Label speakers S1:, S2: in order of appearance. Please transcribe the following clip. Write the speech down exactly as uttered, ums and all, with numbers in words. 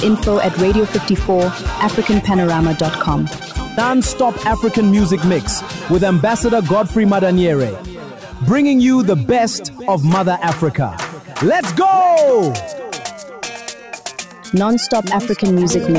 S1: Info at radio fifty-four african panorama dot com.
S2: Non-stop African music mix with Ambassador Godfrey Madaniere, bringing you the best of Mother Africa. Let's go!
S1: Non-stop African music mix.